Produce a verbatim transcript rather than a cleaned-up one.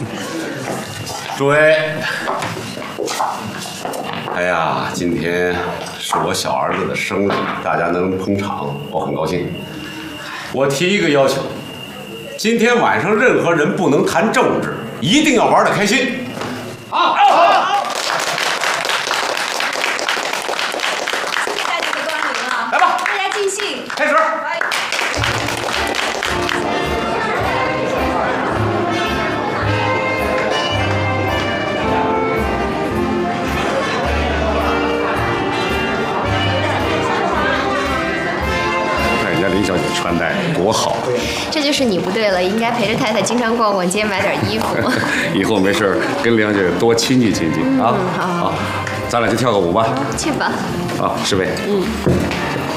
诸位，哎呀，今天是我小儿子的生日，大家能捧场，我很高兴。我提一个要求，今天晚上任何人不能谈政治，一定要玩得开心。好，好。 谢谢大家的光临啊！ 来吧， 大家尽兴， 开始。林小姐穿戴多好， 这就是你不对了，应该陪着太太经常逛逛街，买点衣服。 以后没事跟梁姐多亲近亲近、嗯、啊。 好， 好，咱俩去跳个舞吧。 去吧。 啊，师妹。嗯。